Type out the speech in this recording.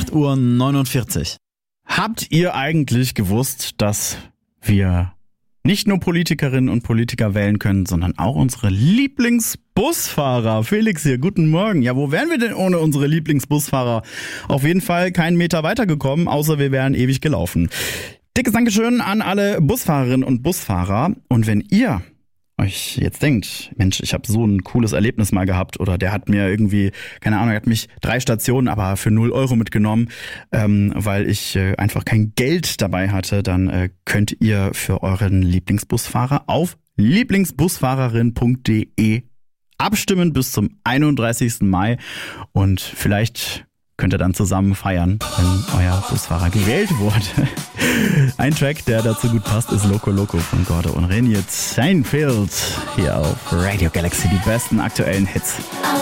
8:49 Uhr. Habt ihr eigentlich gewusst, dass wir nicht nur Politikerinnen und Politiker wählen können, sondern auch unsere Lieblingsbusfahrer? Felix hier, guten Morgen. Ja, wo wären wir denn ohne unsere Lieblingsbusfahrer? Auf jeden Fall keinen Meter weitergekommen, außer wir wären ewig gelaufen. Dickes Dankeschön an alle Busfahrerinnen und Busfahrer. Und wenn ihr euch jetzt denkt, Mensch, ich habe so ein cooles Erlebnis mal gehabt oder der hat mir irgendwie, keine Ahnung, er hat mich 3 Stationen, aber für 0 Euro mitgenommen, weil ich einfach kein Geld dabei hatte, dann könnt ihr für euren Lieblingsbusfahrer auf lieblingsbusfahrerin.de abstimmen bis zum 31. Mai und vielleicht könnt ihr dann zusammen feiern, wenn euer Busfahrer gewählt wurde. Ein Track, der dazu gut passt, ist Loco Loco von Gordo und Renje Seinfeld hier auf Radio Galaxy, die besten aktuellen Hits.